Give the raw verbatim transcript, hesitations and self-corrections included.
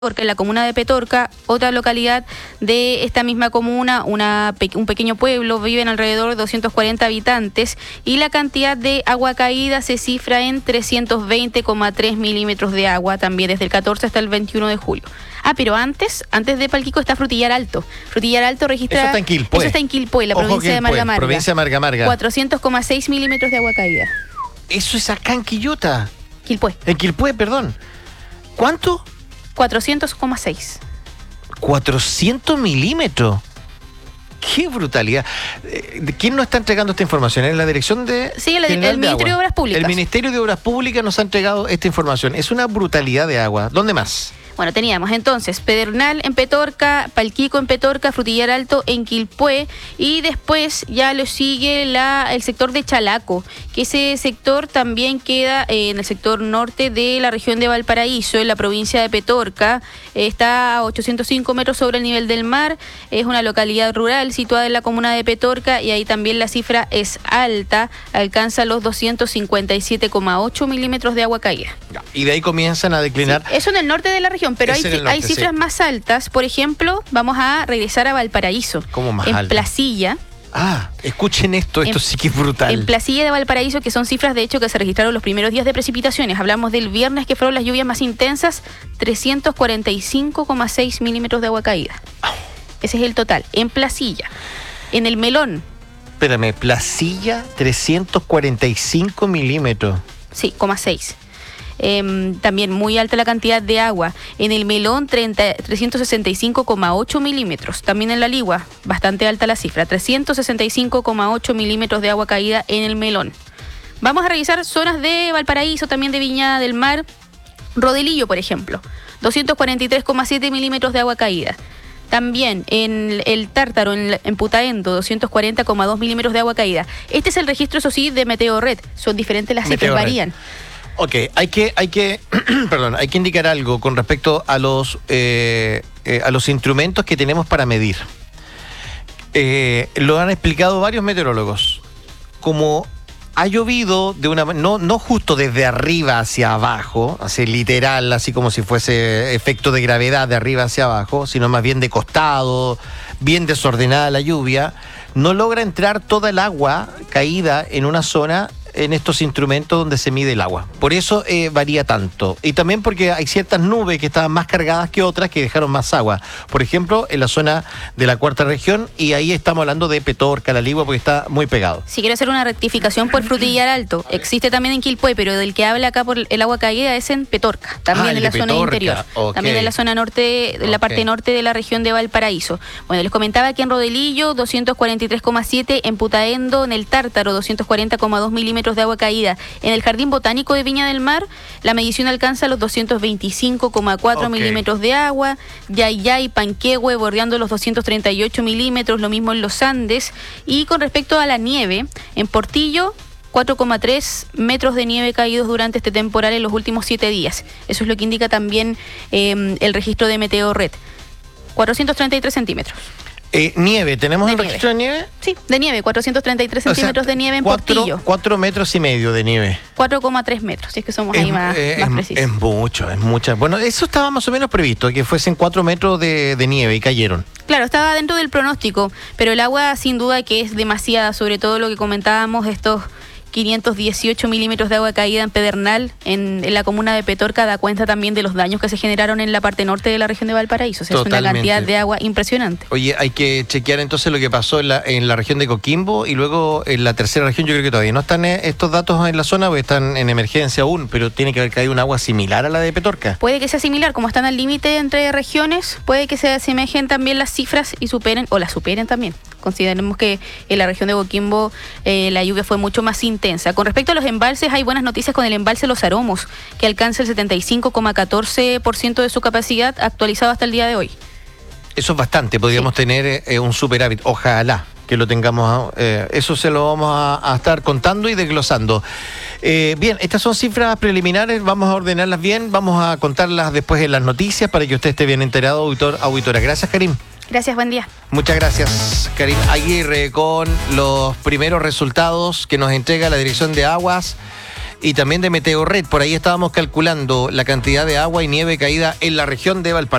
Porque en la comuna de Petorca, otra localidad de esta misma comuna, una, un pequeño pueblo, viven alrededor de doscientos cuarenta habitantes y la cantidad de agua caída se cifra en trescientos veinte coma tres milímetros de agua, también desde el catorce hasta el veintiuno de julio. Ah, pero antes, antes de Palquico está Frutillar Alto. Frutillar Alto registra... Eso está en Quilpué. Eso está en Quilpué, la Ojo, provincia Quilpué, de Marga Marga. Provincia de Marga Marga. cuatrocientos coma seis milímetros de agua caída. Eso es acá en Quillota. Quilpué. En Quilpué, perdón. ¿Cuánto? cuatrocientos coma seis. cuatrocientos milímetros. ¡Qué brutalidad! ¿Quién nos está entregando esta información? ¿Es la dirección de...? Sí, el, el Ministerio de Obras Públicas. El Ministerio de Obras Públicas nos ha entregado esta información. Es una brutalidad de agua. ¿Dónde más? Bueno, teníamos entonces Pedernal en Petorca, Palquico en Petorca, Frutillar Alto en Quilpué y después ya lo sigue la, el sector de Chalaco, que ese sector también queda eh, en el sector norte de la región de Valparaíso, en la provincia de Petorca. Eh, está a ochocientos cinco metros sobre el nivel del mar, es una localidad rural situada en la comuna de Petorca y ahí también la cifra es alta, alcanza los doscientos cincuenta y siete coma ocho milímetros de agua caída. Y de ahí comienzan a declinar. Sí, eso en el norte de la región, pero hay, norte, hay cifras sí. más altas. Por ejemplo, vamos a regresar a Valparaíso. ¿Cómo más en alta? Placilla. Ah, escuchen esto, esto en, sí que es brutal. En Placilla de Valparaíso, que son cifras de hecho que se registraron los primeros días de precipitaciones. Hablamos del viernes, que fueron las lluvias más intensas, trescientos cuarenta y cinco coma seis milímetros de agua caída. Oh. Ese es el total. En Placilla. En el Melón. Espérame, Placilla, trescientos cuarenta y cinco milímetros. Sí, coma seis. Eh, también muy alta la cantidad de agua. En el Melón, trescientos sesenta y cinco coma ocho milímetros. También en la Ligua, bastante alta la cifra, trescientos sesenta y cinco coma ocho milímetros de agua caída en el Melón. Vamos a revisar zonas de Valparaíso, también de Viña del Mar. Rodelillo, por ejemplo, doscientos cuarenta y tres coma siete milímetros de agua caída. También en el Tártaro, en, en Putaendo, doscientos cuarenta coma dos milímetros de agua caída. Este es el registro, eso sí, de Meteorred. Son diferentes las cifras, varían. Ok, hay que, hay que, perdón, hay que indicar algo con respecto a los, eh, eh, a los instrumentos que tenemos para medir. Eh, lo han explicado varios meteorólogos. Como ha llovido de una no, no justo desde arriba hacia abajo, así literal, así como si fuese efecto de gravedad de arriba hacia abajo, sino más bien de costado, bien desordenada la lluvia, no logra entrar toda el agua caída en una zona en estos instrumentos donde se mide el agua. Por eso eh, varía tanto. Y también porque hay ciertas nubes que estaban más cargadas que otras que dejaron más agua. Por ejemplo, en la zona de la cuarta región, y ahí estamos hablando de Petorca, La Ligua, porque está muy pegado. Si quiero hacer una rectificación por Frutillar Alto, existe también en Quilpué, pero del que habla acá por el agua caída es en Petorca, también ah, en la Petorca. Zona interior. Okay. También en la zona norte, en la okay. parte norte de la región de Valparaíso. Bueno, les comentaba que en Rodelillo, doscientos cuarenta y tres coma siete, en Putaendo, en el Tártaro, doscientos cuarenta coma dos milímetros de agua caída. En el Jardín Botánico de Viña del Mar, la medición alcanza los doscientos veinticinco coma cuatro okay. milímetros de agua. Yayay, Panquehue, bordeando los doscientos treinta y ocho milímetros, lo mismo en los Andes. Y con respecto a la nieve, en Portillo, cuatro coma tres metros de nieve caídos durante este temporal en los últimos siete días. Eso es lo que indica también eh, el registro de Meteorred. cuatrocientos treinta y tres centímetros. Eh, nieve, ¿tenemos el registro de nieve? Sí, de nieve, cuatrocientos treinta y tres centímetros o sea, de nieve en cuatro, Portillo. Cuatro metros y medio de nieve. cuatro coma tres metros, si es que somos es, ahí más, eh, más es, precisos. Es mucho, es mucha. Bueno, eso estaba más o menos previsto, que fuesen cuatro metros de, de nieve y cayeron. Claro, estaba dentro del pronóstico, pero el agua sin duda que es demasiada, sobre todo lo que comentábamos, estos quinientos dieciocho milímetros de agua caída en Pedernal, en, en la comuna de Petorca, da cuenta también de los daños que se generaron en la parte norte de la región de Valparaíso. O sea, Totalmente. Es una cantidad de agua impresionante. Oye, hay que chequear entonces lo que pasó en la, en la región de Coquimbo y luego en la tercera región. Yo creo que todavía no están estos datos en la zona porque están en emergencia aún, pero tiene que haber caído un agua similar a la de Petorca. Puede que sea similar, como están al límite entre regiones, puede que se asemejen también las cifras y superen, o las superen también. Consideremos que en la región de Coquimbo eh, la lluvia fue mucho más intensa. Con respecto a los embalses, hay buenas noticias con el embalse Los Aromos, que alcanza el setenta y cinco coma catorce por ciento de su capacidad, actualizado hasta el día de hoy. Eso es bastante, podríamos sí. tener eh, un superávit, ojalá que lo tengamos, eh, eso se lo vamos a, a estar contando y desglosando. Eh, bien, estas son cifras preliminares, vamos a ordenarlas bien, vamos a contarlas después en las noticias para que usted esté bien enterado, auditor, auditora. Gracias, Karim. Gracias, buen día. Muchas gracias, Karim Aguirre, con los primeros resultados que nos entrega la Dirección de Aguas y también de Meteorred. Por ahí estábamos calculando la cantidad de agua y nieve caída en la región de Valparaíso.